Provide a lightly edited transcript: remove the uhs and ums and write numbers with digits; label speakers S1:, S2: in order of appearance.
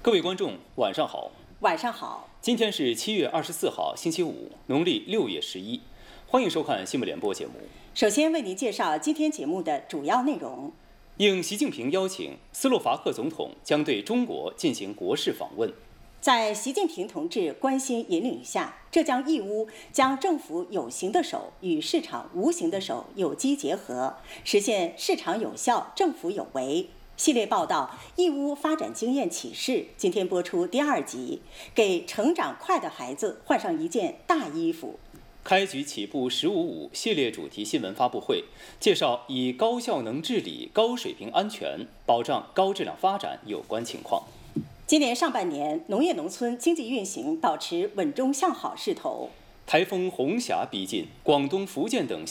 S1: 各位观众，晚上好。
S2: 晚上好。
S1: 今天是7月24号，星期五，农历6月11。欢迎收看新闻联播节目。
S2: 首先为您介绍今天节目的主要内容。
S1: 应习近平邀请，斯洛伐克总统将对中国进行国事访问。
S2: 在习近平同志关心引领下，浙江义乌将政府有形的手与市场无形的手有机结合，实现市场有效、政府有为。系列报道《义乌发展经验启示》今天播出第2集，给成长快的孩子换上一件大衣服。
S1: 开局起步“15.5”系列主题新闻发布会，介绍以高效能治理、高水平安全保障高质量发展有关情况。
S2: 今年上半年，农业农村经济运行保持稳中向好势头。
S1: 台风红霞逼近，广东、福建等